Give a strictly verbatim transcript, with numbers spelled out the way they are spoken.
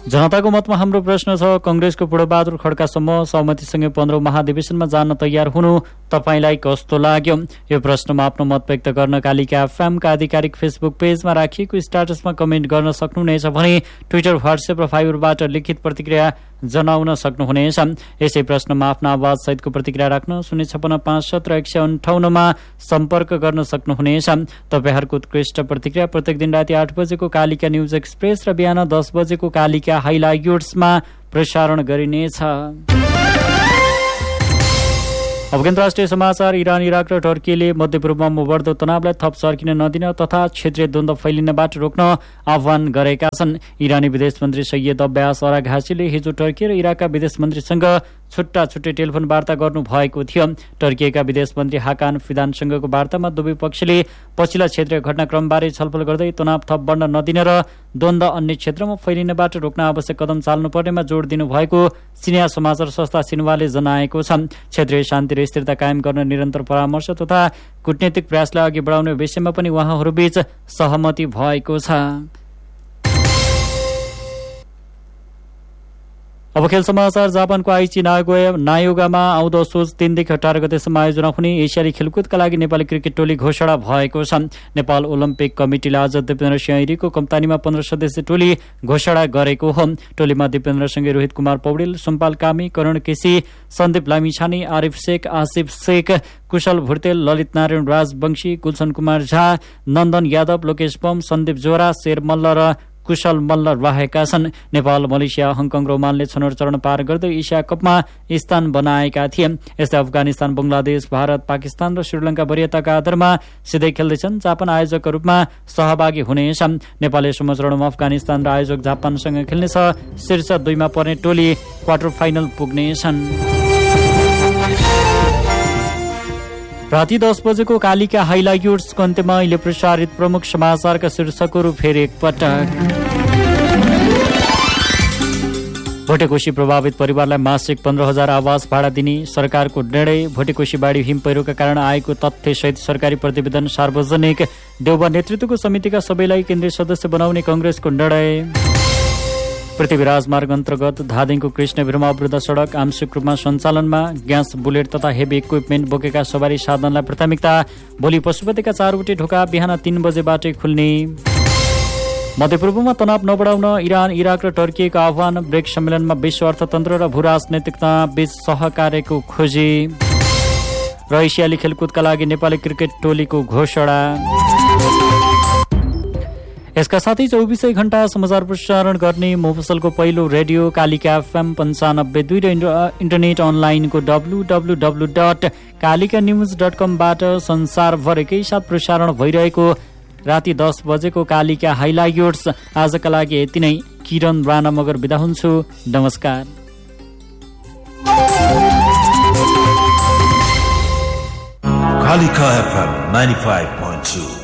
जनताको मतमा हाम्रो प्रश्न छ, कंग्रेसको बुढबहादुर खड्कासम्म सहमतिसँगै पन्ध्रौं महाधिवेशनमा जान तयार हुनु तपाईलाई कस्तो लाग्यो? यो प्रश्नमा आफ्नो मत व्यक्त गर्न कालिका एफएमका आधिकारिक फेसबुक पेजमा राखिएको स्ट्याटसमा कमेन्ट गर्न सक्नुहुनेछ भने ट्विटर, व्हाट्सएप र फाइबरबाट लिखित प्रतिक्रिया जनाउन सक्नुहुनेछ। यसै प्रश्नमा आफ्नो आवाज सहितको प्रतिक्रिया राख्न शून्य छपन्न पाँच सत्र एक सय अन्ठाउन्नमा सम्पर्क गर्न सक्नुहुनेछ। तपाईँहरूको उत्कृष्ट प्रतिक्रिया प्रत्येक दिन राति आठ बजेको कालिका न्युज एक्सप्रेस र बिहान दस बजेको कालिका हाइलाइट्समा प्रसारण गरिनेछ। अब अन्तर्राष्ट्रिय समाचार। इरान, इराक र टर्कीले मध्यपूर्वमा बढ्दो तनावलाई थप सर्किन नदिन तथा क्षेत्रीय द्वन्द्व फैलिनबाट रोक्न आह्वान गरेका छन्। इरानी विदेश मन्त्री सैयद अब्बास अराघासीले हिजो टर्की र इराकका विदेश मन्त्रीसँग छुट्टा छुट्टै टेलिफोन वार्ता गर्नु भएको थियो। टर्कीका विदेश मन्त्री हाकान फिदानसँगको वार्तामा दुवै पक्षले पछिल्ला क्षेत्रीय घटनाक्रमबारे छलफल गर्दै तनाव थप बढ्न नदिन र द्वन्द्व अन्य क्षेत्रमा फैलिनबाट रोक्न आवश्यक कदम चाल्नुपर्नेमा जोड दिनुभएको सिनिया समाचार संस्था सिन्वाले जनाएको छ। क्षेत्रीय शान्ति र स्थिरता कायम गर्न निरन्तर परामर्श तथा कूटनीतिक प्रयासलाई अघि बढाउने विषयमा पनि उहाँहरूबीच सहमति भएको छ। अब खेल समाचार। जापानको आइची नायोगामा आउँदो असोज तीनदेखि अठार गतेसम्म आयोजना हुने एसियाली खेलकुदका लागि नेपाली क्रिकेट टोली घोषणा भएको छ। नेपाल ओलम्पिक कमिटिले आज दिपेन्द्र सिंह ऐरीको कप्तानीमा पन्ध्र सदस्यीय टोली घोषणा गरेको हो। टोलीमा दिपेन्द्रसँगै रोहित कुमार पौडेल, सुम्पाल कामी, करण केसी, सन्दीप लामिछाने, आरिफ शेख, आसिफ शेख, कुशल भुर्तेल, ललित नारायण राजवंशी, गुलशन कुमार झा, नन्दन यादव, लोकेश बम, सन्दीप जोरा, शेर मल्ल र कुशल मल्ल रहेका छन्। नेपाल, मलेसिया, हङकङ र ओमानले छनौट चरण पार गर्दै एसिया कपमा स्थान बनाएका थिए। यस्तै अफगानिस्तान, बंगलादेश, भारत, पाकिस्तान र श्रीलङ्का वरियताका आधारमा सिधै खेल्दैछन्। जापान आयोजकका रूपमा सहभागी हुनेछ। नेपालले सम्म चरणमा अफगानिस्तान र आयोजक जापानसँग खेल्नेछ। शीर्ष दुईमा पर्ने टोली क्वार्टर फाइनल पुग्नेछन्। राति दस बजेको कालिका हाइलाइट्सको अन्त्यमा अहिले प्रसारित प्रमुख समाचारका शीर्षकहरू फेरि एकपटक। भोटेकोशी प्रभावित परिवारलाई मासिक पन्ध्र हजार आवास भाडा दिने सरकारको निर्णय। भोटेकोशी बाढी हिम पहिरोका कारण आएको तथ्यसहित सरकारी प्रतिवेदन सार्वजनिक। देउबा नेतृत्वको समितिका सबैलाई केन्द्रीय सदस्य बनाउने कंग्रेसको निर्णय। पृथ्वी राजमार्ग अन्तर्गत धादिङको कृष्ण भिरमा अवरुद्ध सड़क आंशिक रूपमा सञ्चालनमा। ग्यास बुलेट तथा हेभी इक्विपमेन्ट बोकेका सवारी साधनलाई प्राथमिकता। भोलि पशुपतिका चारवटै ढोका बिहान तीन बजेबाटै खुल्ने। मध्यपूर्वमा तनाव नबढाउन इरान, इराक र टर्कीको आह्वान। ब्रेक सम्मेलनमा विश्व अर्थतन्त्र र भू राजनैतिकता बीच सहकार्यको खोजी। र एसियाली खेलकुदका लागि नेपाली क्रिकेट टोलीको घोषणा। यसका साथै चौबिसै घण्टा समाचार प्रसारण गर्ने मोफसलको पहिलो रेडियो कालिका एफएम पन्चानब्बे दुई र इन्टरनेट अनलाइनको W W W dot Kalika news dot कमबाट संसारभर एकैसाथ प्रसारण भइरहेको राति दस बजेको कालिका हाइलाइट्स आजका लागि यति नै। किरण राणा मगर बिदा हुन्छु। नमस्कार। Kalika FM ninety five point two